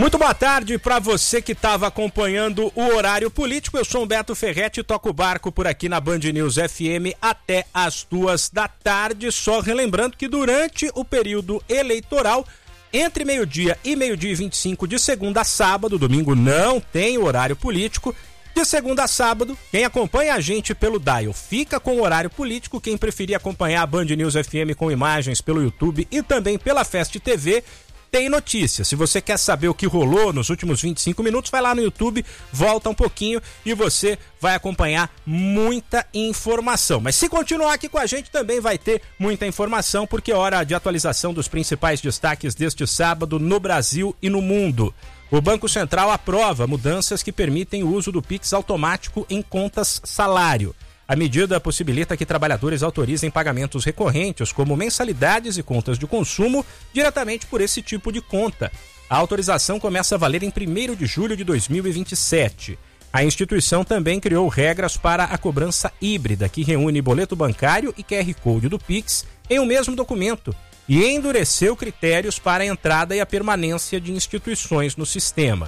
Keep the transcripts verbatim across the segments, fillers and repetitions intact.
Muito boa tarde para você que estava acompanhando o horário político. Eu sou Humberto Ferretti e toco o barco por aqui na Band News F M até as duas da tarde. Só relembrando que durante o período eleitoral, entre meio-dia e meio-dia e vinte e cinco, de segunda a sábado, domingo não tem horário político. De segunda a sábado, quem acompanha a gente pelo Dial fica com o horário político. Quem preferir acompanhar a Band News F M com imagens pelo YouTube e também pela Fest T V, tem notícia. Se você quer saber o que rolou nos últimos vinte e cinco minutos, vai lá no YouTube, volta um pouquinho e você vai acompanhar muita informação. Mas se continuar aqui com a gente, também vai ter muita informação, porque é hora de atualização dos principais destaques deste sábado no Brasil e no mundo. O Banco Central aprova mudanças que permitem o uso do Pix automático em contas salário. A medida possibilita que trabalhadores autorizem pagamentos recorrentes, como mensalidades e contas de consumo, diretamente por esse tipo de conta. A autorização começa a valer em primeiro de julho de dois mil e vinte e sete. A instituição também criou regras para a cobrança híbrida, que reúne boleto bancário e Q R Code do Pix em um mesmo documento, e endureceu critérios para a entrada e a permanência de instituições no sistema.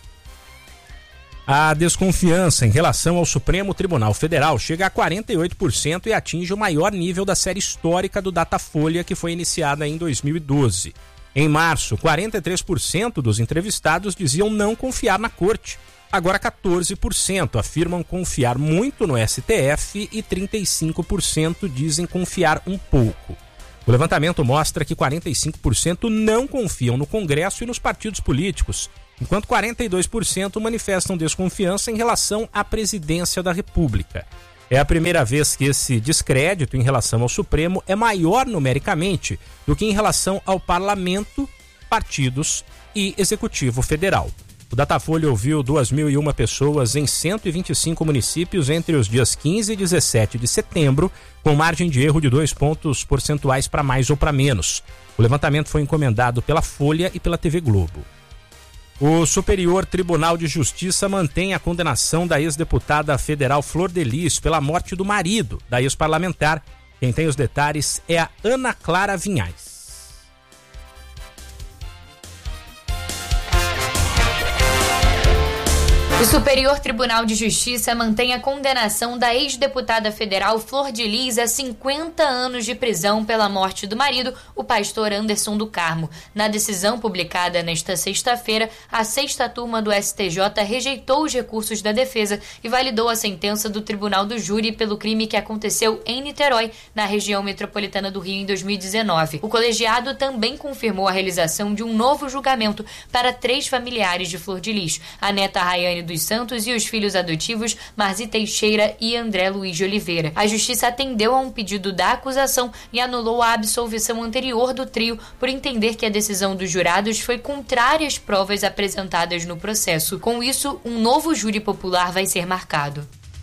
A desconfiança em relação ao Supremo Tribunal Federal chega a quarenta e oito por cento e atinge o maior nível da série histórica do Datafolha, que foi iniciada em dois mil e doze. Em março, quarenta e três por cento dos entrevistados diziam não confiar na corte. Agora, quatorze por cento afirmam confiar muito no S T F e trinta e cinco por cento dizem confiar um pouco. O levantamento mostra que quarenta e cinco por cento não confiam no Congresso e nos partidos políticos, enquanto quarenta e dois por cento manifestam desconfiança em relação à presidência da República. É a primeira vez que esse descrédito em relação ao Supremo é maior numericamente do que em relação ao Parlamento, partidos e Executivo Federal. O Datafolha ouviu duas mil e uma pessoas em cento e vinte e cinco municípios entre os dias quinze e dezessete de setembro, com margem de erro de dois pontos percentuais para mais ou para menos. O levantamento foi encomendado pela Folha e pela T V Globo. O Superior Tribunal de Justiça mantém a condenação da ex-deputada federal Flor de Lis pela morte do marido da ex-parlamentar. Quem tem os detalhes é a Ana Clara Vinhais. O Superior Tribunal de Justiça mantém a condenação da ex-deputada federal Flor de Lis a cinquenta anos de prisão pela morte do marido, o pastor Anderson do Carmo. Na decisão publicada nesta sexta-feira, a sexta turma do S T J rejeitou os recursos da defesa e validou a sentença do Tribunal do Júri pelo crime que aconteceu em Niterói, na região metropolitana do Rio, em dois mil e dezenove. O colegiado também confirmou a realização de um novo julgamento para três familiares de Flor de Lis, a neta Rayane dos Santos e os filhos adotivos Marzi Teixeira e André Luiz de Oliveira. A justiça atendeu a um pedido da acusação e anulou a absolvição anterior do trio por entender que a decisão dos jurados foi contrária às provas apresentadas no processo. Com isso, um novo júri popular vai ser marcado.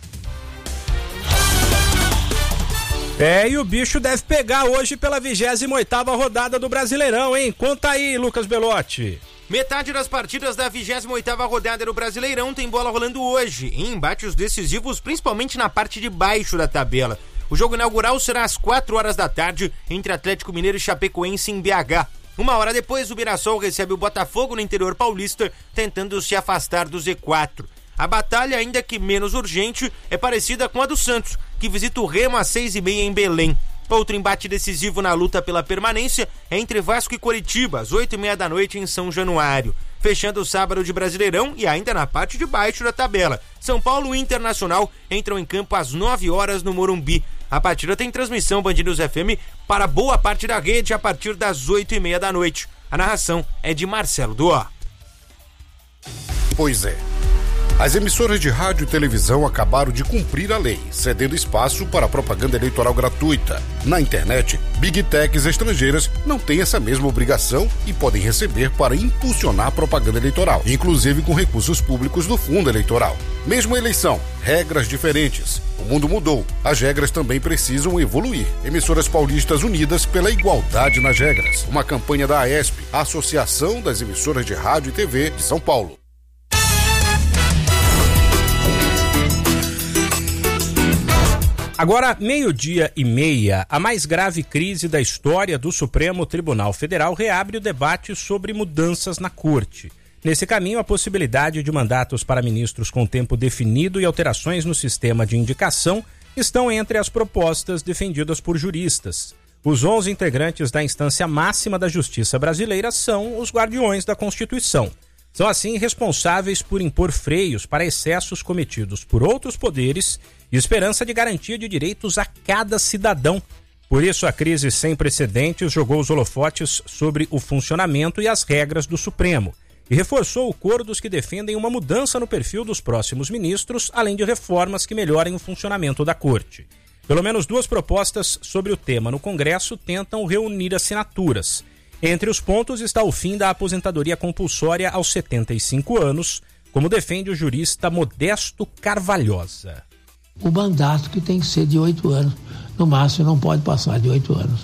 É, e o bicho deve pegar hoje pela vigésima oitava rodada do Brasileirão, hein? Conta aí, Lucas Belotti. Metade das partidas da vigésima oitava rodada do Brasileirão tem bola rolando hoje, em embates decisivos, principalmente na parte de baixo da tabela. O jogo inaugural será às quatro horas da tarde, entre Atlético Mineiro e Chapecoense em B H. Uma hora depois, o Mirassol recebe o Botafogo no interior paulista, tentando se afastar do Z quatro. A batalha, ainda que menos urgente, é parecida com a do Santos, que visita o Remo às seis e meia em Belém. Outro embate decisivo na luta pela permanência é entre Vasco e Coritiba, às oito e meia da noite em São Januário. Fechando o sábado de Brasileirão e ainda na parte de baixo da tabela, São Paulo e Internacional entram em campo às nove horas no Morumbi. A partida tem transmissão Band News F M para boa parte da rede a partir das oito e meia da noite. A narração é de Marcelo Duó. Pois é. As emissoras de rádio e televisão acabaram de cumprir a lei, cedendo espaço para propaganda eleitoral gratuita. Na internet, Big Techs estrangeiras não têm essa mesma obrigação e podem receber para impulsionar propaganda eleitoral, inclusive com recursos públicos do fundo eleitoral. Mesma eleição, regras diferentes. O mundo mudou, as regras também precisam evoluir. Emissoras paulistas unidas pela igualdade nas regras. Uma campanha da AESP, Associação das Emissoras de Rádio e T V de São Paulo. Agora, meio-dia e meia, a mais grave crise da história do Supremo Tribunal Federal reabre o debate sobre mudanças na Corte. Nesse caminho, a possibilidade de mandatos para ministros com tempo definido e alterações no sistema de indicação estão entre as propostas defendidas por juristas. Os onze integrantes da instância máxima da justiça brasileira são os guardiões da Constituição. São, assim, responsáveis por impor freios para excessos cometidos por outros poderes e esperança de garantia de direitos a cada cidadão. Por isso, a crise sem precedentes jogou os holofotes sobre o funcionamento e as regras do Supremo e reforçou o coro dos que defendem uma mudança no perfil dos próximos ministros, além de reformas que melhorem o funcionamento da Corte. Pelo menos duas propostas sobre o tema no Congresso tentam reunir assinaturas. Entre os pontos está o fim da aposentadoria compulsória aos setenta e cinco anos, como defende o jurista Modesto Carvalhosa. O mandato que tem que ser de oito anos, no máximo não pode passar de oito anos.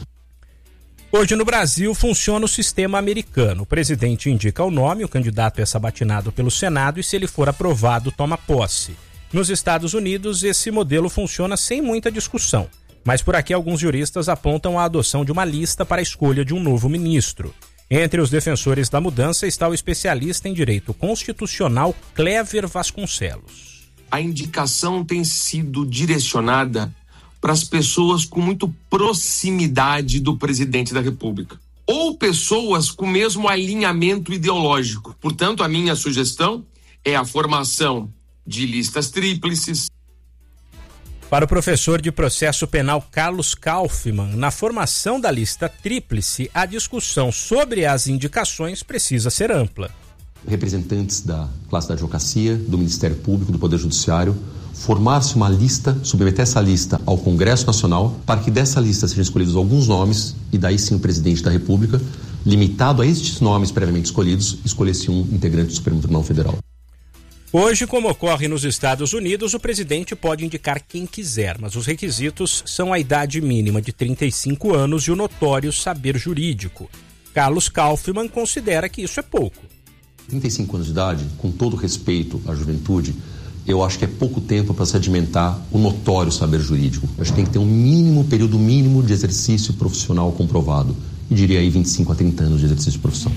Hoje no Brasil funciona o sistema americano. O presidente indica o nome, o candidato é sabatinado pelo Senado e, se ele for aprovado, toma posse. Nos Estados Unidos, esse modelo funciona sem muita discussão, mas por aqui alguns juristas apontam a adoção de uma lista para a escolha de um novo ministro. Entre os defensores da mudança está o especialista em direito constitucional Cléver Vasconcelos. A indicação tem sido direcionada para as pessoas com muito proximidade do presidente da República, ou pessoas com o mesmo alinhamento ideológico. Portanto, a minha sugestão é a formação de listas tríplices. Para o professor de processo penal Carlos Kaufmann, na formação da lista tríplice, a discussão sobre as indicações precisa ser ampla. Representantes da classe da advocacia, do Ministério Público, do Poder Judiciário, formar-se uma lista, submeter essa lista ao Congresso Nacional, para que dessa lista sejam escolhidos alguns nomes, e daí sim o presidente da República, limitado a estes nomes previamente escolhidos, escolhesse um integrante do Supremo Tribunal Federal. Hoje, como ocorre nos Estados Unidos, o presidente pode indicar quem quiser, mas os requisitos são a idade mínima de trinta e cinco anos e o notório saber jurídico. Carlos Kaufmann considera que isso é pouco. trinta e cinco anos de idade, com todo respeito à juventude, eu acho que é pouco tempo para sedimentar o notório saber jurídico. Eu acho que tem que ter um mínimo, período mínimo de exercício profissional comprovado. E diria aí vinte e cinco a trinta anos de exercício profissional.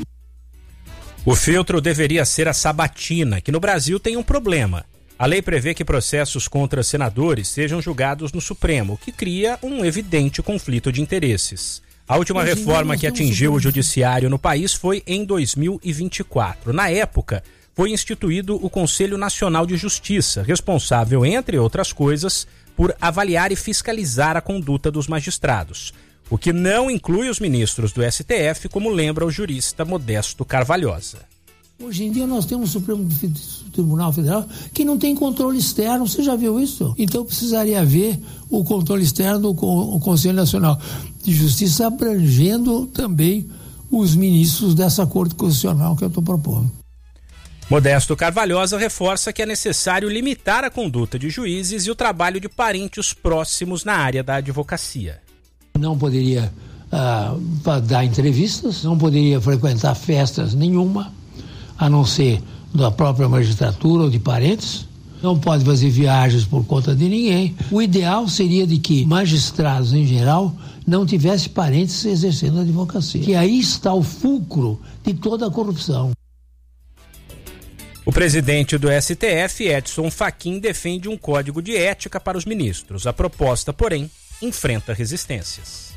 O filtro deveria ser a sabatina, que no Brasil tem um problema. A lei prevê que processos contra senadores sejam julgados no Supremo, o que cria um evidente conflito de interesses. A última reforma que atingiu o judiciário no país foi em dois mil e vinte e quatro. Na época, foi instituído o Conselho Nacional de Justiça, responsável, entre outras coisas, por avaliar e fiscalizar a conduta dos magistrados, o que não inclui os ministros do S T F, como lembra o jurista Modesto Carvalhosa. Hoje em dia nós temos o Supremo Tribunal Federal que não tem controle externo, você já viu isso? Então precisaria haver o controle externo do Conselho Nacional de Justiça abrangendo também os ministros dessa Corte Constitucional que eu estou propondo. Modesto Carvalhosa reforça que é necessário limitar a conduta de juízes e o trabalho de parentes próximos na área da advocacia. Não poderia uh, dar entrevistas, não poderia frequentar festas nenhuma, a não ser da própria magistratura ou de parentes. Não pode fazer viagens por conta de ninguém. O ideal seria de que magistrados, em geral, não tivessem parentes exercendo a advocacia. Que aí está o fulcro de toda a corrupção. O presidente do S T F, Edson Fachin, defende um código de ética para os ministros. A proposta, porém, enfrenta resistências.